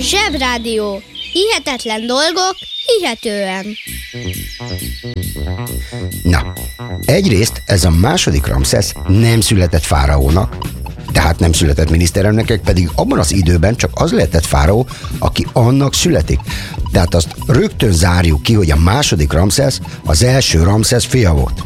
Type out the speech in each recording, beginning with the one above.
Zsebrádió. Hihetetlen dolgok, hihetően. Na, egyrészt ez a második Ramszesz nem született fáraónak, tehát nem született miniszterelnöknek, pedig abban az időben csak az lehetett fáraó, aki annak születik. Tehát azt rögtön zárjuk ki, hogy a második Ramszesz az első Ramszesz fia volt.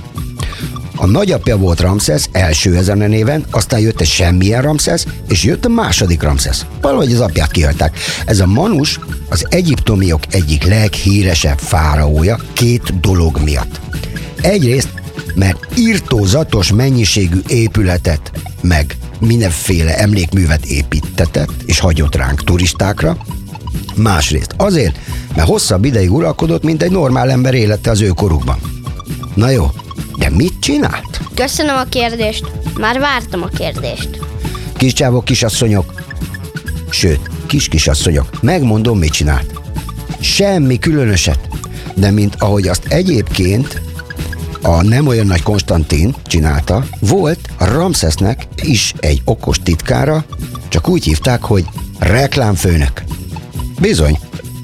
A nagyapja volt Ramszesz első ezen a néven, aztán jött egy semmilyen Ramszesz, és jött a második Ramszesz. Valahogy az apját kihagyták. Ez a Manus az egyiptomiok egyik leghíresebb fáraója két dolog miatt. Egyrészt, mert irtózatos mennyiségű épületet, meg mindenféle emlékművet építetett, és hagyott ránk turistákra. Másrészt azért, mert hosszabb ideig uralkodott, mint egy normál ember élete az ő korukban. Na jó, de mit csinált? Köszönöm a kérdést. Már vártam a kérdést. Kiscsávok, kisasszonyok, sőt, kisasszonyok, megmondom, mit csinált. Semmi különöset, de mint ahogy azt egyébként a nem olyan nagy Konstantin csinálta, volt a Ramszesznek is egy okos titkára, csak úgy hívták, hogy reklámfőnök. Bizony.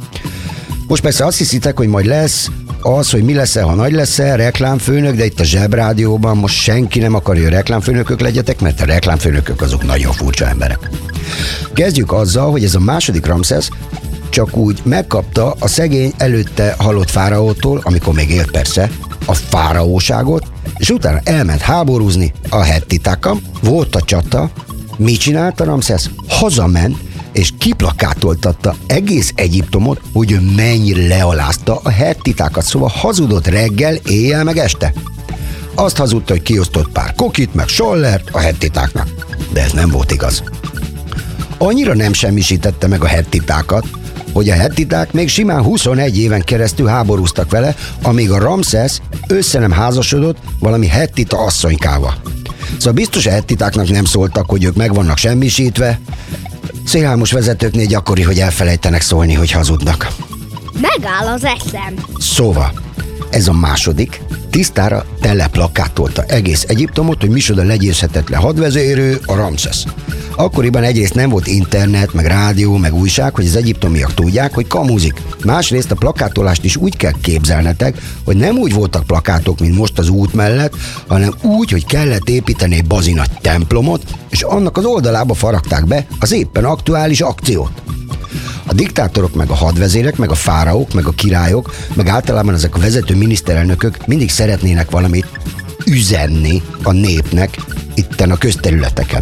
Most persze azt hiszitek, hogy majd lesz az, hogy mi lesz-e, ha nagy lesz-e, reklámfőnök, de itt a Zsebrádióban most senki nem akarja, hogy reklámfőnökök legyetek, mert a reklámfőnökök azok nagyon furcsa emberek. Kezdjük azzal, hogy ez a második Ramszesz csak úgy megkapta a szegény előtte halott fáraótól, amikor még élt persze, a fáraóságot, és utána elment háborúzni a hettitákkal, volt a csata. Mit csinált a Ramszesz? Hazament, és kiplakátoltatta egész Egyiptomot, hogy ő mennyire lealázta a hettitákat, szóval hazudott reggel, éjjel meg este. Azt hazudta, hogy kiosztott pár kokit, meg sollert a hettitáknak, de ez nem volt igaz. Annyira nem semmisítette meg a hettitákat, hogy a hettiták még simán 21 éven keresztül háborúztak vele, amíg a Ramszesz össze nem házasodott valami hettita asszonykával. Szóval biztos a hettitáknak nem szóltak, hogy ők meg vannak semmisítve. Szélhámos vezetőknél gyakori, hogy elfelejtenek szólni, hogy hazudnak. Megáll az eszem. Szóval, ez a második tisztára teleplakátolta egész Egyiptomot, hogy micsoda legyőzhetetlen hadvezérő a Ramszesz. Akkoriban egyrészt nem volt internet, meg rádió, meg újság, hogy az egyiptomiak tudják, hogy kamuzik. Másrészt a plakátolást is úgy kell képzelnetek, hogy nem úgy voltak plakátok, mint most az út mellett, hanem úgy, hogy kellett építeni egy bazinagy templomot, és annak az oldalába faragták be az éppen aktuális akciót. A diktátorok, meg a hadvezérek, meg a fáraók, meg a királyok, meg általában ezek a vezető miniszterelnökök mindig szeretnének valamit üzenni a népnek itten a közterületeken.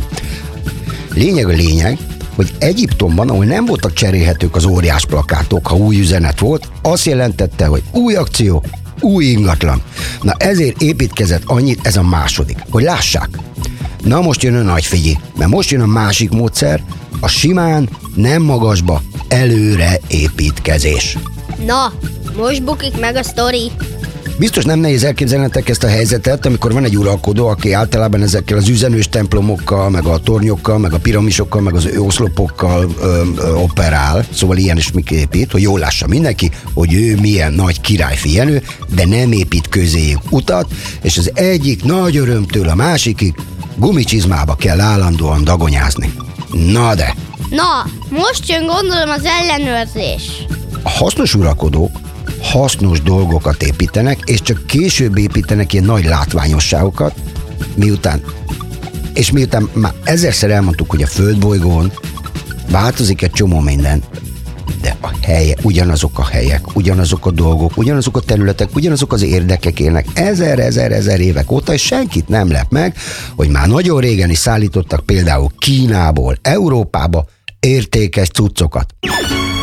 Lényeg, hogy Egyiptomban, ahol nem voltak cserélhetők az óriás plakátok, ha új üzenet volt, azt jelentette, hogy új akció, új ingatlan. Na ezért építkezett annyit ez a második, hogy lássák. Na most jön a nagy figyi, mert most jön a másik módszer, a simán, nem magasba, előre építkezés. Na, most bukik meg a sztori. Biztos nem nehéz elképzelnetek ezt a helyzetet, amikor van egy uralkodó, aki általában ezekkel az üzenős templomokkal, meg a tornyokkal, meg a piramisokkal, meg az oszlopokkal operál, szóval ilyen is mit épít, hogy jól lássa mindenki, hogy ő milyen nagy királyfi jenő, de nem épít közéjük utat, és az egyik nagy örömtől a másikig gumicsizmába kell állandóan dagonyázni. Na de! Na, most jön gondolom az ellenőrzés. A hasznos uralkodók hasznos dolgokat építenek, és csak később építenek ilyen nagy látványosságokat, miután már ezerszer elmondtuk, hogy a földbolygón változik egy csomó minden, de a helye, ugyanazok a helyek, ugyanazok a dolgok, ugyanazok a területek, ugyanazok az érdekek élnek ezer évek óta, és senkit nem lep meg, hogy már nagyon régen is szállítottak például Kínából Európába értékes cuccokat.